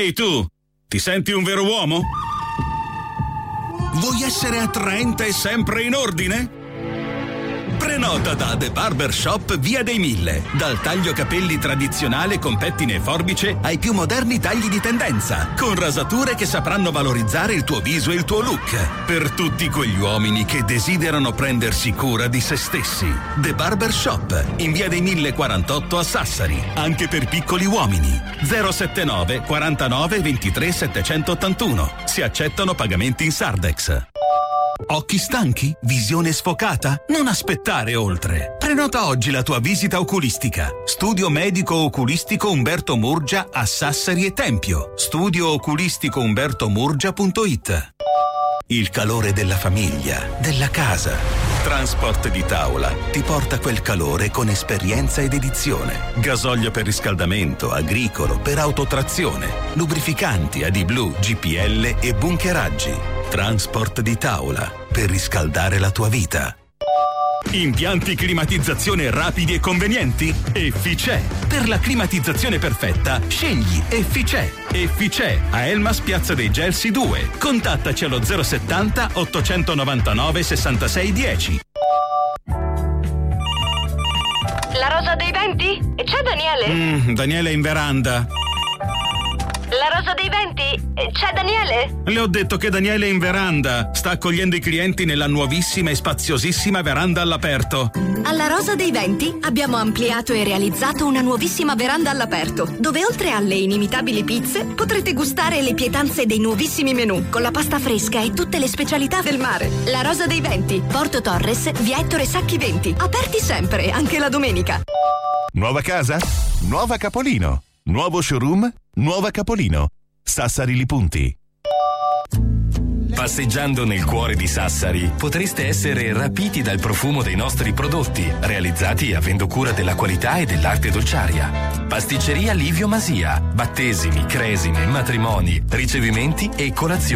Ehi tu, ti senti un vero uomo? Vuoi essere attraente e sempre in ordine? Prenota da The Barber Shop Via dei Mille. Dal taglio capelli tradizionale con pettine e forbice ai più moderni tagli di tendenza, con rasature che sapranno valorizzare il tuo viso e il tuo look. Per tutti quegli uomini che desiderano prendersi cura di se stessi. The Barber Shop, in Via dei Mille 48 a Sassari. Anche per piccoli uomini. 079 49 23 781. Si accettano pagamenti in Sardex. Occhi stanchi? Visione sfocata? Non aspettare oltre. Prenota oggi la tua visita oculistica. Studio medico oculistico Umberto Murgia a Sassari e Tempio. studiooculisticoumbertomurgia.it. Il calore della famiglia, della casa. Transport di Tavola ti porta quel calore con esperienza ed edizione. Gasolio per riscaldamento, agricolo, per autotrazione, lubrificanti, AdBlue, GPL e bunkeraggi. Transport di Tavola, per riscaldare la tua vita. Impianti climatizzazione rapidi e convenienti? Efficè. Per la climatizzazione perfetta, scegli Efficè. Efficè a Elmas Piazza dei Gelsi 2. Contattaci allo 070 899 6610. La rosa dei venti? C'è Daniele? Daniele è in veranda. La rosa dei venti? C'è Daniele? Le ho detto che Daniele è in veranda. Sta accogliendo i clienti nella nuovissima e spaziosissima veranda all'aperto. Alla Rosa dei Venti abbiamo ampliato e realizzato una nuovissima veranda all'aperto, dove oltre alle inimitabili pizze potrete gustare le pietanze dei nuovissimi menù, con la pasta fresca e tutte le specialità del mare. La Rosa dei Venti, Porto Torres, via Ettore Sacchi 20. Aperti sempre, anche la domenica. Nuova casa? Nuova Capolino. Nuovo showroom? Nuova Capolino. Sassari Li Punti. Passeggiando nel cuore di Sassari potreste essere rapiti dal profumo dei nostri prodotti, realizzati avendo cura della qualità e dell'arte dolciaria. Pasticceria Livio Masia, battesimi, cresime, matrimoni, ricevimenti e colazioni